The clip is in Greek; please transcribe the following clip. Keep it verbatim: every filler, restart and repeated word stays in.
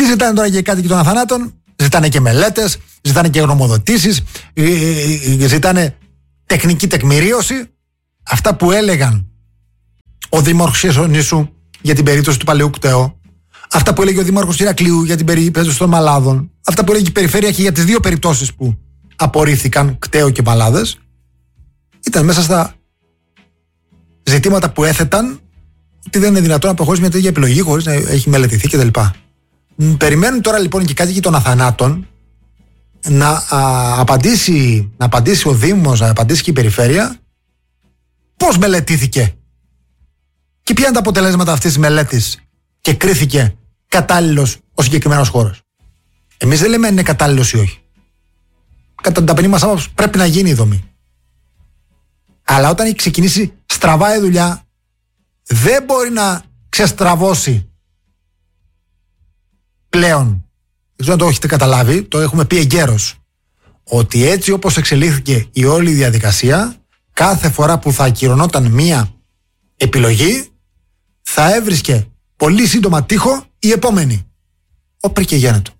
ζητάνε τώρα και κάτι και των αθανάτων, ζητάνε και μελέτες, ζητάνε και γνωμοδοτήσεις, ζητάνε τεχνική τεκμηρίωση. Αυτά που έλεγαν ο δήμαρχος Χερσονήσου για την περίπτωση του Παλαιού Κταίου, αυτά που έλεγε ο δήμαρχος Ηρακλείου για την περίπτωση των Μαλάδων, αυτά που έλεγε η Περιφέρεια και για τις δύο περιπτώσεις που απορρίφθηκαν, Κταίο και Μαλάδες, ήταν μέσα στα ζητήματα που έθεταν ότι δεν είναι δυνατόν να προχωρήσει μια τέτοια επιλογή χωρίς να έχει μελετηθεί κτλ. Περιμένουν τώρα λοιπόν και κάτοικοι των αθανάτων να, α, απαντήσει, να απαντήσει ο Δήμος, να απαντήσει και η Περιφέρεια πώς μελετήθηκε και ποια είναι τα αποτελέσματα αυτής της μελέτης και κρίθηκε κατάλληλος ο συγκεκριμένος χώρος. Εμείς δεν λέμε αν είναι κατάλληλος ή όχι. Κατά την ταπεινή μας άποψη πρέπει να γίνει η δομή. Αλλά όταν έχει ξεκινήσει στραβά η δουλειά, δεν μπορεί να ξεστραβώσει πλέον. Δεν ξέρω αν το έχετε καταλάβει, το έχουμε πει εγκαίρως, ότι έτσι όπως εξελίχθηκε η όλη διαδικασία, κάθε φορά που θα ακυρωνόταν μία επιλογή, θα έβρισκε πολύ σύντομα τείχο η επόμενη. Όπερ και γένετο.